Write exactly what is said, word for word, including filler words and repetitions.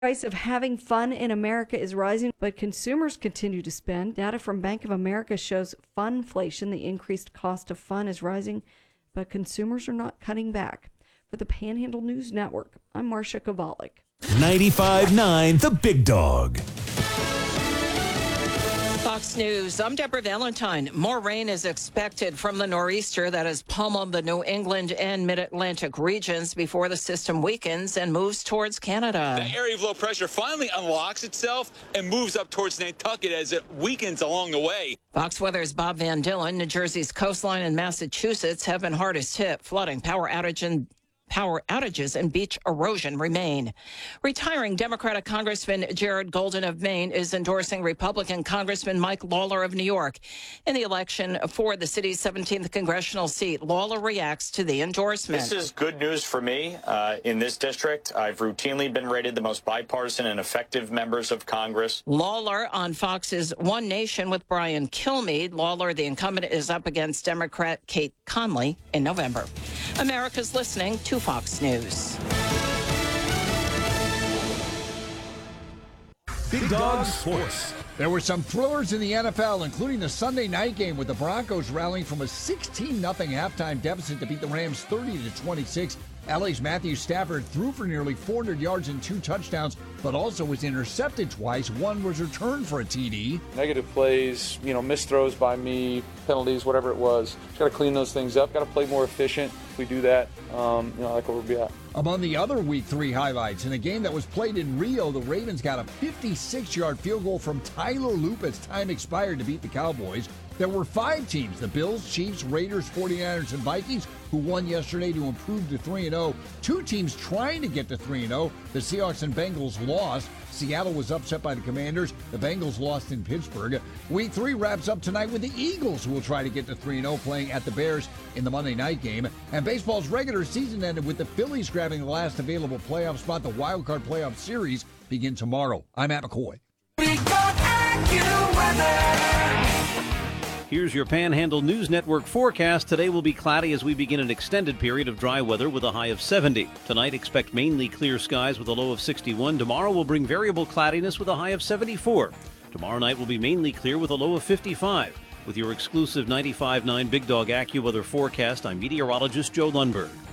Price of having fun in America is rising, but consumers continue to spend. Data from Bank of America shows funflation. The increased cost of fun is rising, but consumers are not cutting back. For the Panhandle News Network, I'm Marcia Kovalik. ninety-five point nine The Big Dog. Fox News, I'm Deborah Valentine. More rain is expected from the nor'easter that has pummeled the New England and mid-Atlantic regions before the system weakens and moves towards Canada. The area of low pressure finally unlocks itself and moves up towards Nantucket as it weakens along the way. Fox Weather's Bob Van Dillen. New Jersey's coastline and Massachusetts have been hardest hit. Flooding, power outage, and Power outages and beach erosion remain. Retiring Democratic Congressman Jared Golden of Maine is endorsing Republican Congressman Mike Lawler of New York in the election for the city's seventeenth congressional seat. Lawler reacts to the endorsement. This is good news for me. Uh, in this district, I've routinely been rated the most bipartisan and effective members of Congress. Lawler on Fox's One Nation with Brian Kilmeade. Lawler, the incumbent, is up against Democrat Kate Conley in November. America's listening to Fox News. Big Dog Sports. There were some thrillers in the N F L, including the Sunday night game with the Broncos rallying from a sixteen nothing halftime deficit to beat the Rams thirty to twenty-six. L A's Matthew Stafford threw for nearly four hundred yards and two touchdowns, but also was intercepted twice. One was returned for a T D. Negative plays, you know, missed throws by me, penalties, whatever it was. Just got to clean those things up. Got to play more efficient. If we do that, um, you know, I like where we'll be at. Among the other Week three highlights, in a game that was played in Rio, the Ravens got a fifty-six yard field goal from Tyler Loop as time expired to beat the Cowboys. There were five teams, the Bills, Chiefs, Raiders, forty-niners, and Vikings, who won yesterday to improve to three and oh. Two teams trying to get to three and oh. The Seahawks and Bengals lost. Seattle was upset by the Commanders. The Bengals lost in Pittsburgh. Week three wraps up tonight with the Eagles, who will try to get to three and oh, playing at the Bears in the Monday night game. And baseball's regular season ended with the Phillies grabbing the last available playoff spot. The Wild Card Playoff Series begin tomorrow. I'm Matt McCoy. Here's your Panhandle News Network forecast. Today will be cloudy as we begin an extended period of dry weather with a high of seventy. Tonight, expect mainly clear skies with a low of sixty-one. Tomorrow will bring variable cloudiness with a high of seventy-four. Tomorrow night will be mainly clear with a low of fifty-five. With your exclusive ninety-five point nine Big Dog AccuWeather forecast, I'm meteorologist Joe Lundberg.